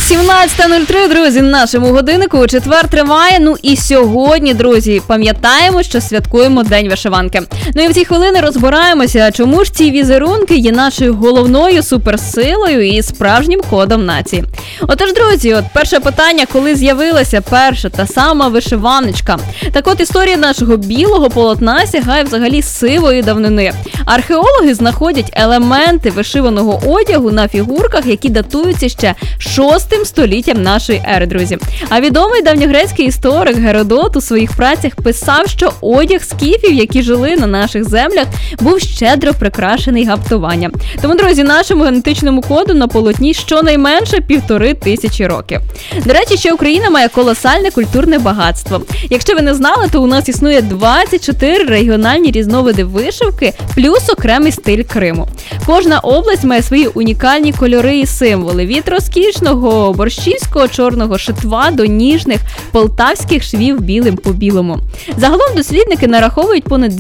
17:03, друзі, нашому годиннику. Четвер триває. Ну і сьогодні, друзі, пам'ятаємо, що святкуємо День вишиванки. Ну і в ці хвилини розбираємося, чому ж ці візерунки є нашою головною суперсилою і справжнім кодом нації. Отож, друзі, перше питання, коли з'явилася перша та сама вишиваночка. Так от, історія нашого білого полотна сягає взагалі сивої давнини. Археологи знаходять елементи вишиваного одягу на фігурках, які датуються ще 6 століттям нашої ери, друзі. А відомий давньогрецький історик Геродот у своїх працях писав, що одяг скіфів, які жили на наших землях, був щедро прикрашений гаптуванням. Тому, друзі, нашому генетичному коду на полотні щонайменше 1500 років. До речі, ще Україна має колосальне культурне багатство. Якщо ви не знали, то у нас існує 24 регіональні різновиди вишивки, плюс окремий стиль Криму. Кожна область має свої унікальні кольори і символи. Від розкішного борщівського чорного шитва до ніжних полтавських швів білим по білому. Загалом дослідники нараховують понад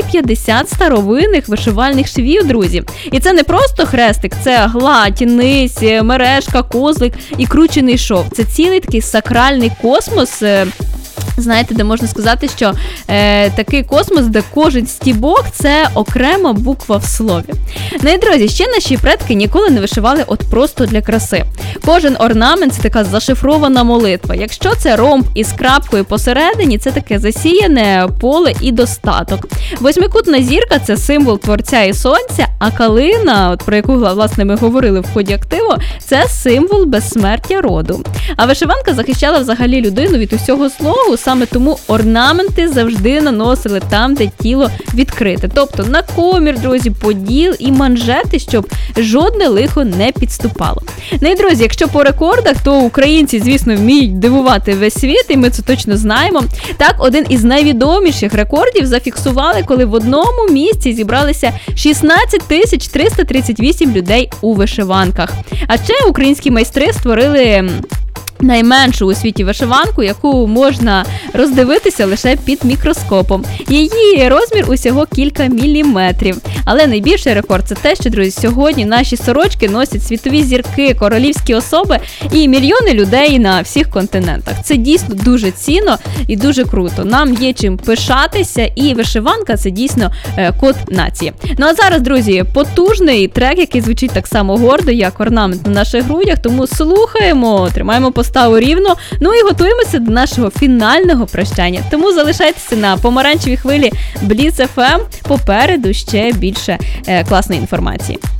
250 старовинних вишивальних швів, друзі. І це не просто хрестик, це гладь, низь, мережка, козлик і кручений шов. Це цілий такий сакральний космос, знаєте, де можна сказати, що такий космос, де кожен стібок – це окрема буква в слові. Ну і, друзі, ще наші предки ніколи не вишивали просто для краси. Кожен орнамент – це така зашифрована молитва. Якщо це ромб із крапкою посередині, це таке засіяне поле і достаток. Восьмикутна зірка – це символ Творця і Сонця, а калина, про яку, власне, ми говорили в ході активу, це символ безсмертя роду. А вишиванка захищала взагалі людину від усього злого, саме тому орнаменти завжди наносили там, де тіло відкрите. Тобто на комір, друзі, поділ і манжети, щоб жодне лихо не підступало. Ну і, друзі, якщо по рекордах, то українці, звісно, вміють дивувати весь світ, і ми це точно знаємо. Так, один із найвідоміших рекордів зафіксували, коли в одному місці зібралися 16 338 людей у вишиванках. А ще українські майстри створили найменшу у світі вишиванку, яку можна роздивитися лише під мікроскопом. Її розмір усього кілька міліметрів. Але найбільший рекорд – це те, що, друзі, сьогодні наші сорочки носять світові зірки, королівські особи і мільйони людей на всіх континентах. Це дійсно дуже цінно і дуже круто. Нам є чим пишатися, і вишиванка – це дійсно код нації. Ну а зараз, друзі, потужний трек, який звучить так само гордо, як орнамент на наших грудях, тому слухаємо, тримаємо поставу рівно, ну і готуємося до нашого фінального прощання. Тому залишайтеся на помаранчевій хвилі Blitz FM, попереду ще більше класної інформації.